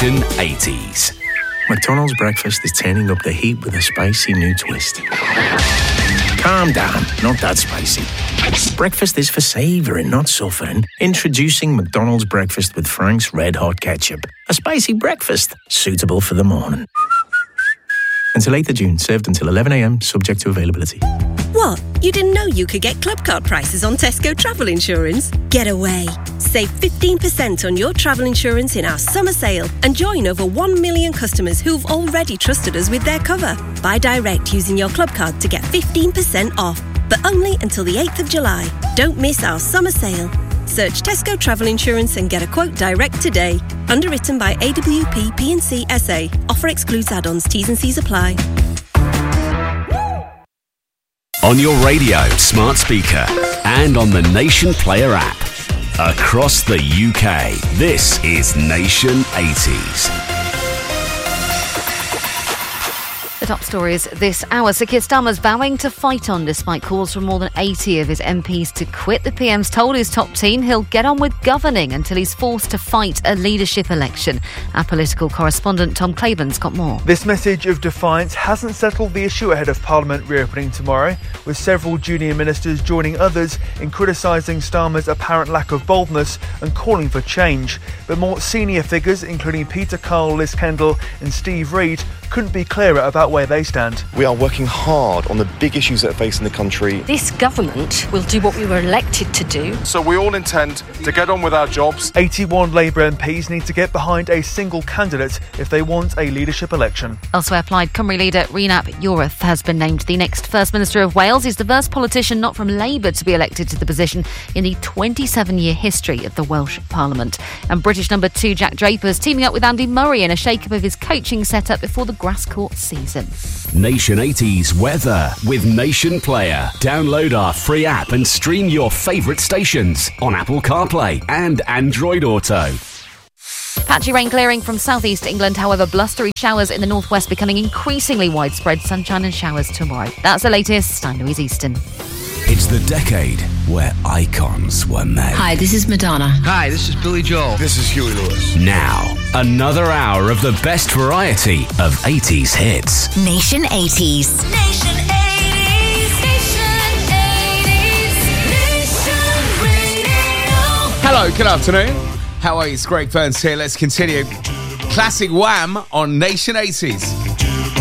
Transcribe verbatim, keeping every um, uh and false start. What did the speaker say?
Nation eighties. McDonald's breakfast is turning up the heat with a spicy new twist. Calm down, not that spicy. Breakfast is for savouring, not suffering. Introducing McDonald's breakfast with Frank's Red Hot Ketchup. A spicy breakfast, suitable for the morning. Until eighth of June, served until eleven a m, subject to availability. What? You didn't know you could get club card prices on Tesco travel insurance? Get away. Save fifteen percent on your travel insurance in our summer sale and join over one million customers who've already trusted us with their cover. Buy direct using your club card to get fifteen percent off, but only until the eighth of July. Don't miss our summer sale. Search Tesco Travel Insurance and get a quote direct today. Underwritten by A W P P and C S A. Offer excludes add-ons. T's and C's apply. On your radio, smart speaker, and on the Nation Player app. Across the U K, this is Nation eighties. The top stories this hour. Sir Keir Starmer's vowing to fight on despite calls from more than eighty of his M Ps to quit. The P M's told his top team he'll get on with governing until he's forced to fight a leadership election. Our political correspondent Tom Claiborne's got more. This message of defiance hasn't settled the issue ahead of Parliament reopening tomorrow, with several junior ministers joining others in criticising Starmer's apparent lack of boldness and calling for change. But more senior figures, including Peter Carl, Liz Kendall and Steve Reid, couldn't be clearer about where they stand. We are working hard on the big issues that are facing the country. This government will do what we were elected to do. So we all intend to get on with our jobs. eighty-one Labour M Ps need to get behind a single candidate if they want a leadership election. Elsewhere, Plaid Cymru leader Rhys Iorwerth has been named the next First Minister of Wales. He's the first politician not from Labour to be elected to the position in the twenty-seven-year history of the Welsh Parliament. And British number two Jack Draper's teaming up with Andy Murray in a shake-up of his coaching setup before the grass court season. Nation eighties weather with Nation Player. Download our free app and stream your favourite stations on Apple CarPlay and Android Auto. Patchy rain clearing from southeast England, however, blustery showers in the northwest becoming increasingly widespread. Sunshine and showers tomorrow. That's the latest. I'm Louise Easton. It's the decade where icons were made. Hi, this is Madonna. Hi, this is Billy Joel. This is Huey Lewis. Now, another hour of the best variety of eighties hits. Nation eighties. Nation eighties. Nation eighties. Nation Radio. Hello, good afternoon. How are you? It's Greg Burns here. Let's continue. Classic Wham on Nation eighties.